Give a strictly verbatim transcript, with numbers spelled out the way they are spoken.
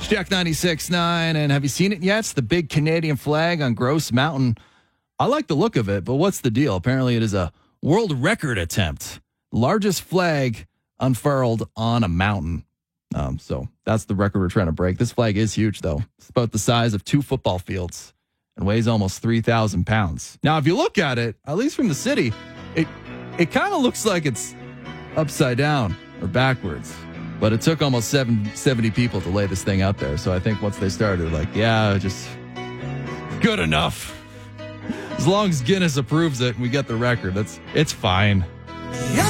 Jack ninety-six point nine, and have you seen it yet? It's the big Canadian flag on Gross Mountain. I like the look of it, but what's the deal? Apparently it is a world record attempt. Largest flag unfurled on a mountain. Um, so that's the record we're trying to break. This flag is huge, though. It's about the size of two football fields and weighs almost three thousand pounds. Now, if you look at it, at least from the city, it it kind of looks like it's upside down or backwards. But it took almost seven, seventy people to lay this thing out there. So I think once they started, like, yeah, just good enough. As long as Guinness approves it and we get the record, that's it's fine.